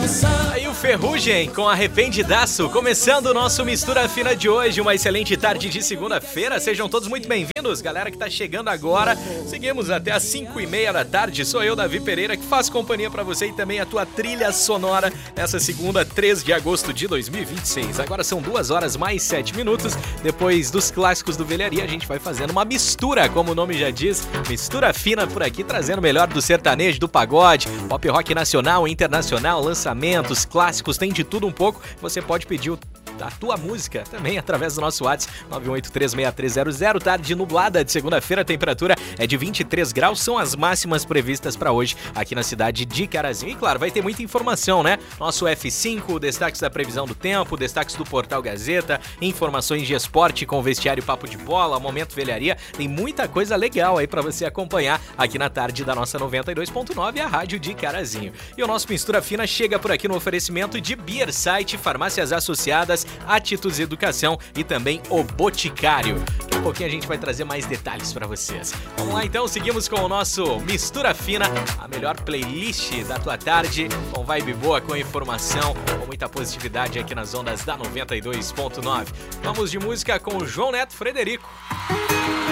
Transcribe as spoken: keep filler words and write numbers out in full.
Aí o Ferrugem com Arrependidaço, começando o nosso Mistura Fina de hoje, uma excelente tarde de segunda-feira, sejam todos muito bem-vindos, galera que tá chegando agora, seguimos até às cinco e meia da tarde, sou eu, Davi Pereira, que faço companhia pra você e também a tua trilha sonora, nessa segunda, três de agosto de dois mil e vinte e seis, agora são duas horas mais sete minutos, depois dos clássicos do Velharia, a gente vai fazendo uma mistura, como o nome já diz, mistura fina por aqui, trazendo o melhor do sertanejo, do pagode, pop rock nacional, internacional, lançamentos, clássicos, tem de tudo um pouco. Você pode pedir o a tua música também através do nosso WhatsApp nove oito três seis três zero zero. Tarde nublada de segunda-feira, a temperatura é de vinte e três graus, são as máximas previstas para hoje aqui na cidade de Carazinho. E claro, vai ter muita informação, né? Nosso F cinco, destaques da previsão do tempo, destaques do Portal Gazeta, informações de esporte com vestiário Papo de Bola, Momento Velharia, tem muita coisa legal aí para você acompanhar aqui na tarde da nossa noventa e dois ponto nove, a rádio de Carazinho. E o nosso Mistura Fina chega por aqui no oferecimento de Beer Site, Farmácias Associadas, Atitudes Educação e também o Boticário. Daqui a pouquinho a gente vai trazer mais detalhes para vocês. Vamos lá então, seguimos com o nosso Mistura Fina, a melhor playlist da tua tarde, com vibe boa, com informação, com muita positividade aqui nas ondas da noventa e dois ponto nove. Vamos de música com o João Neto Frederico.